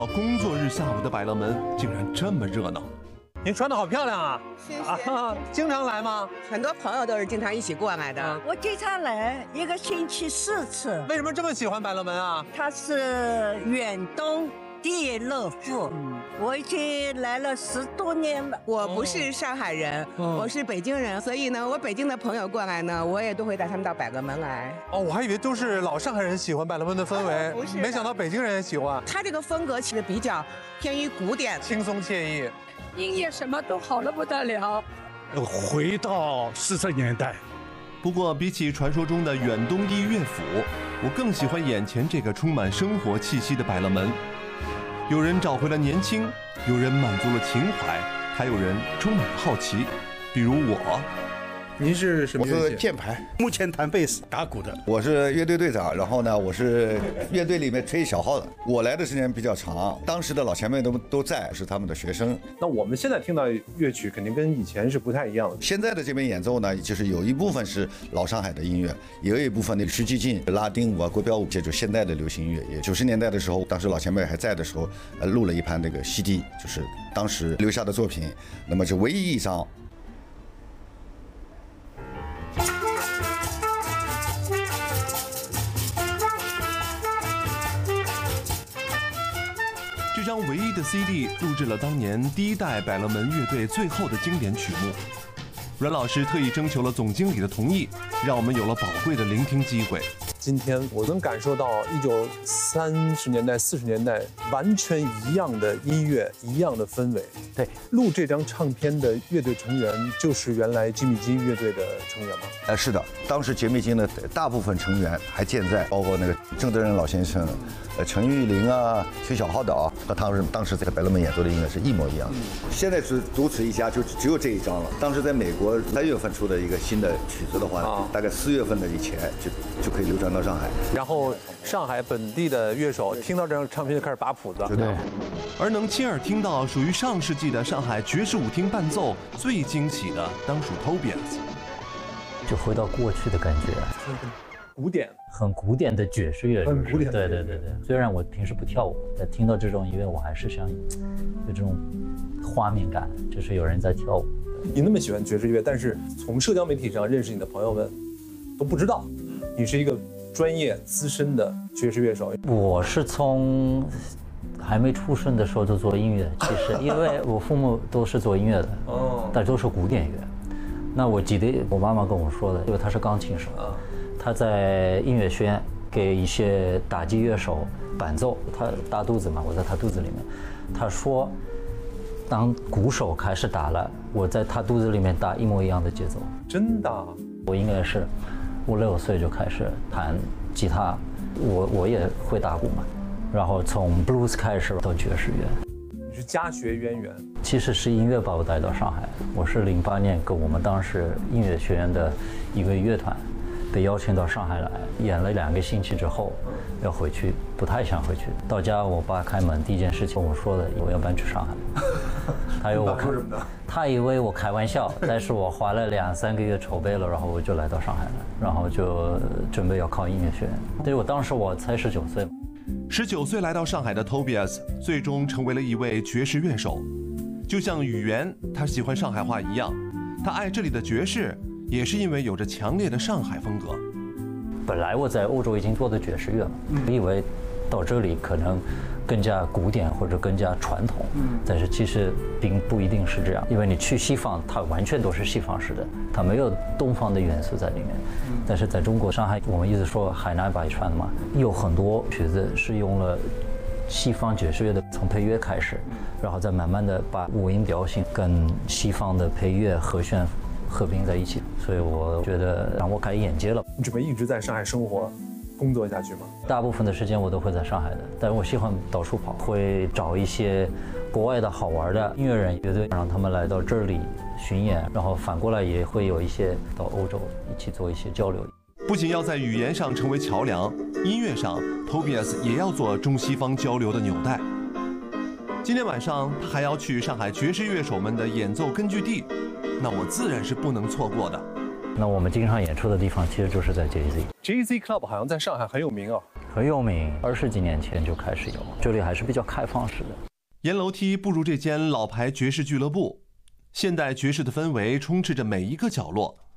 工作日下午的百乐门竟然这么热闹。 您穿的好漂亮啊！ 谢谢。 经常来吗？ 很多朋友都是经常一起过来的。 我经常来，1个星期4次。 为什么这么喜欢百乐门啊？ 它是远东第一乐府，我已经来了10多年了。 我不是上海人，我是北京人，所以呢，我北京的朋友过来呢，我也都会带他们到百乐门来。 哦，我还以为都是老上海人喜欢百乐门的氛围， 不是， 没想到北京人也喜欢。 它这个风格其实比较偏于古典， 轻松惬意。 音乐什么都好得不得了。 回到40年代。 不过，比起传说中的远东第一乐府，我更喜欢眼前这个充满生活气息的百乐门。有人找回了年轻，有人满足了情怀，还有人充满了好奇，比如我。 您是什么乐器？ 我是键盘， 目前弹贝斯、打鼓的。 我是乐队队长，然后呢，我是乐队里面吹小号的。我来的时间比较长，当时的老前辈都在，是他们的学生。 那我们现在听到乐曲肯定跟以前是不太一样的。 现在的这边演奏呢，就是有一部分是老上海的音乐，也有一部分的徐继进、拉丁舞啊、国标舞，这就是现代的流行音乐。也90年代的时候，当时老前辈还在的时候，录了一盘那个 CD， 就是当时留下的作品。那么是唯一一张。 这张唯一的 CD 录制了当年第1代百乐门乐队最后的经典曲目。阮老师特意征求了总经理的同意，让我们有了宝贵的聆听机会。 今天我能感受到1930年代、40年代完全一样的音乐，一样的氛围。 对， 录这张唱片的乐队成员就是原来吉米金乐队的成员吗？ 是的，当时杰米金的大部分成员还健在，包括那个郑德仁老先生、陈玉玲啊、崔小浩的啊，和他们当时在百乐门演奏的音乐是一模一样的。现在是独此一家，就只有这一张了。当时在美国3月份出的一个新的曲子的话，大概4月份的以前就可以流传到上海。 然后上海本地的乐手听到这张唱片就开始把谱子。 对。 而能亲耳听到属于上世纪的上海爵士舞厅伴奏，最惊喜的当属 Tobias。 就回到过去的感觉， 古典， 很古典的爵士乐， 很古典。 对。虽然我平时不跳舞，但听到这种音乐，我还是想有这种画面感，就是有人在跳舞。 你那么喜欢爵士乐，但是从社交媒体上认识你的朋友们都不知道你是一个专业资深的爵士乐手。 我是从还没出生的时候就做音乐，其实因为我父母都是做音乐的，但都是古典乐。那我记得我妈妈跟我说的，因为她是钢琴手，她在音乐学院给一些打击乐手伴奏，她大肚子嘛，我在她肚子里面，她说，当鼓手开始打了，我在她肚子里面打一模一样的节奏。 真的？ 我应该是5、6岁就开始弹吉他，我也会打鼓嘛，然后从 blues 开始到爵士乐。 你是家学渊源？ 其实是音乐把我带到上海。我是08年跟我们当时音乐学院的一个乐团被邀请到上海来，演了2个星期之后要回去，不太想回去。到家我爸开门第一件事情跟我说的，我要搬去上海。他以为我开玩笑，但是我花了2、3个月筹备了，然后我就来到上海了，然后就准备要考音乐学院。对，我当时我才19岁。 19岁来到上海的 Tobias 最终成为了一位爵士乐手，就像语言他喜欢上海话一样，他爱这里的爵士也是因为有着强烈的上海风格。 本来我在欧洲已经做的爵士乐了，以为到这里可能更加古典或者更加传统，但是其实并不一定是这样，因为你去西方，它完全都是西方式的，它没有东方的元素在里面。但是在中国上海，我们一直说海纳百川嘛，有很多曲子是用了西方爵士乐的，从配乐开始，然后再慢慢的把五音调性跟西方的配乐和弦合并在一起，所以我觉得让我开眼界了。 你准备一直在上海生活工作下去吗？ 大部分的时间我都会在上海的，但是我喜欢到处跑，会找一些国外的好玩的音乐人乐队，让他们来到这里巡演，然后反过来也会有一些到欧洲一起做一些交流。 不仅要在语言上成为桥梁，音乐上 Tobias 也要做中西方交流的纽带。今天晚上他还要去上海爵士乐手们的演奏根据地，那我自然是不能错过的。 那我们经常演出的地方其实就是在 JZ Club 好像在上海很有名啊。 很有名，20几年前就开始有，这里还是比较开放式的。 沿楼梯步入这间老牌爵士俱乐部，现代爵士的氛围充斥着每一个角落。